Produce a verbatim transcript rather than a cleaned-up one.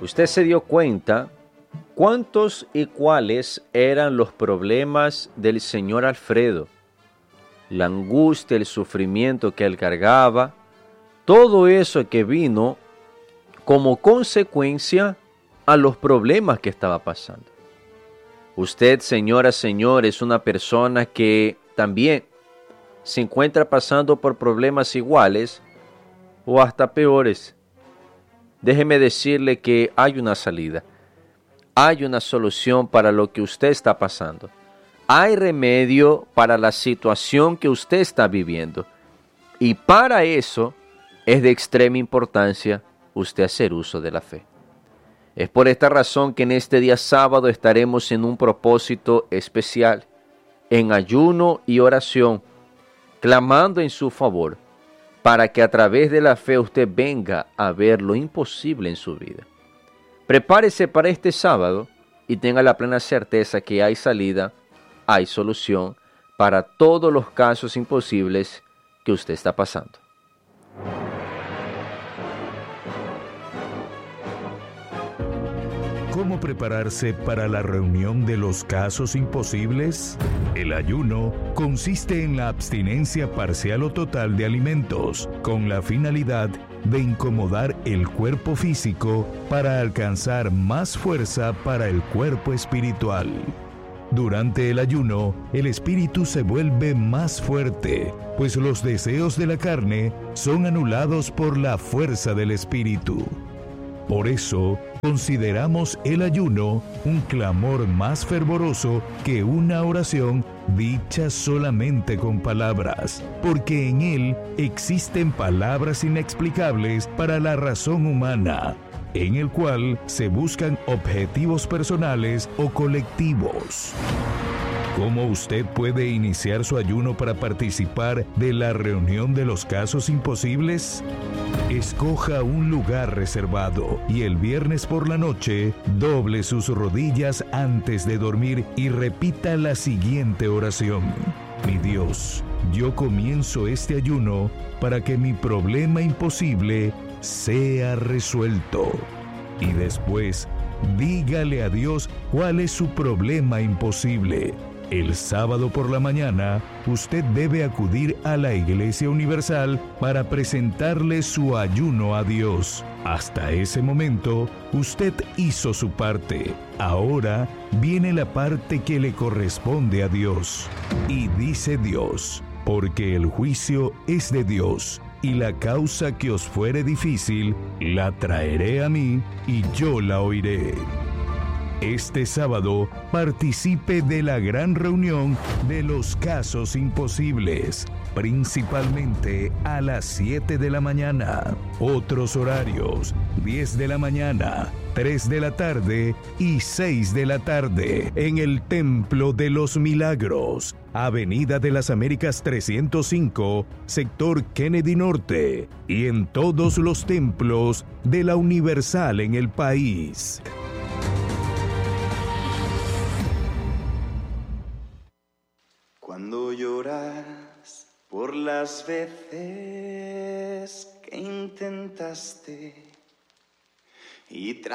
usted se dio cuenta cuántos y cuáles eran los problemas del señor Alfredo, la angustia, el sufrimiento que él cargaba, todo eso que vino como consecuencia a los problemas que estaba pasando. Usted, señora, señor, es una persona que también se encuentra pasando por problemas iguales o hasta peores. Déjeme decirle que hay una salida, hay una solución para lo que usted está pasando. Hay remedio para la situación que usted está viviendo. Y para eso es de extrema importancia usted hacer uso de la fe. Es por esta razón que en este día sábado estaremos en un propósito especial, en ayuno y oración, clamando en su favor, para que a través de la fe usted venga a ver lo imposible en su vida. Prepárese para este sábado y tenga la plena certeza que hay salida, hay solución para todos los casos imposibles que usted está pasando. ¿Cómo prepararse para la reunión de los casos imposibles? El ayuno consiste en la abstinencia parcial o total de alimentos, con la finalidad de incomodar el cuerpo físico para alcanzar más fuerza para el cuerpo espiritual. Durante el ayuno, el espíritu se vuelve más fuerte, pues los deseos de la carne son anulados por la fuerza del espíritu. Por eso, consideramos el ayuno un clamor más fervoroso que una oración dicha solamente con palabras, porque en él existen palabras inexplicables para la razón humana, en el cual se buscan objetivos personales o colectivos. ¿Cómo usted puede iniciar su ayuno para participar de la reunión de los casos imposibles? Escoja un lugar reservado y el viernes por la noche doble sus rodillas antes de dormir y repita la siguiente oración. Mi Dios, yo comienzo este ayuno para que mi problema imposible sea resuelto. Y después, dígale a Dios cuál es su problema imposible. El sábado por la mañana, usted debe acudir a la Iglesia Universal para presentarle su ayuno a Dios. Hasta ese momento, usted hizo su parte. Ahora viene la parte que le corresponde a Dios. Y dice Dios, porque el juicio es de Dios, y la causa que os fuere difícil, la traeré a mí, y yo la oiré. Este sábado participe de la gran reunión de los casos imposibles, principalmente a las siete de la mañana. Otros horarios, diez de la mañana, tres de la tarde y seis de la tarde, en el Templo de los Milagros, Avenida de las Américas trescientos cinco, sector Kennedy Norte, y en todos los templos de la Universal en el país. Cuando lloras por las veces que intentaste y